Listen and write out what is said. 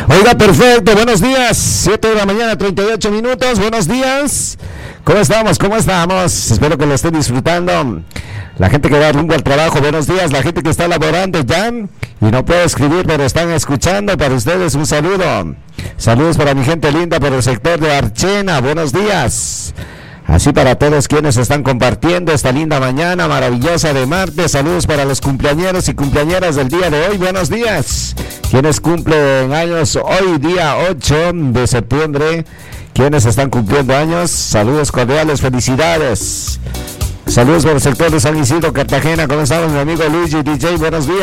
Oiga, perfecto, buenos días, 7 de la mañana, 38 minutos, buenos días. ¿Cómo estamos? ¿Cómo estamos? Espero que lo estén disfrutando. La gente que va rumbo al trabajo, buenos días. La gente que está laborando ya y no puede escribir, pero están escuchando. Para ustedes un saludo. Saludos para mi gente linda por el sector de Archena, buenos días. Así para todos quienes están compartiendo esta linda mañana maravillosa de martes. Saludos para los cumpleañeros y cumpleañeras del día de hoy. Buenos días. Quienes cumplen años hoy, día 8 de septiembre. Quienes están cumpliendo años. Saludos cordiales, felicidades. Saludos por el sector de San Isidro, Cartagena. ¿Cómo estamos, mi amigo Luigi DJ? Buenos días.